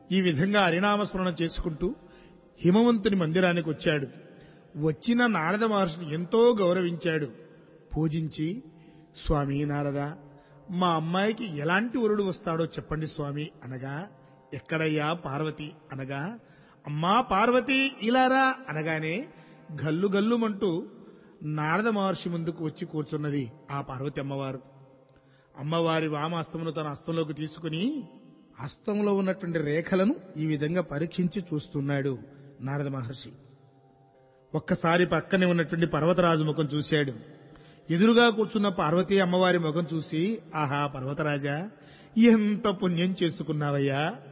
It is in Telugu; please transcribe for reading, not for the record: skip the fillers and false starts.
ఈ విధంగా హరినామస్మరణ చేసుకుంటూ హిమవంతుని మందిరానికి వచ్చాడు. వచ్చిన నారద మహర్షిని ఎంతో గౌరవించాడు. పూజించి, స్వామి నారద, మా అమ్మాయికి ఎలాంటి వరుడు వస్తాడో చెప్పండి స్వామి అనగా, ఎక్కడయ్యా పార్వతి అనగా, అమ్మా పార్వతి ఇలారా అనగానే గల్లు గల్లుమంటూ నారద మహర్షి ముందుకు వచ్చి కూర్చున్నది ఆ పార్వతి అమ్మవారు. అమ్మవారి వామహస్తమును తన హస్తంలోకి తీసుకుని హస్తంలో ఉన్నటువంటి రేఖలను ఈ విధంగా పరీక్షించి చూస్తున్నాడు నారద మహర్షి. ఒక్కసారి పక్కనే ఉన్నటువంటి పర్వతరాజు ముఖం చూశాడు. ఎదురుగా కూర్చున్న పార్వతీ అమ్మవారి ముఖం చూసి, ఆహా పర్వతరాజా, ఎంత పుణ్యం చేసుకున్నావయ్యా,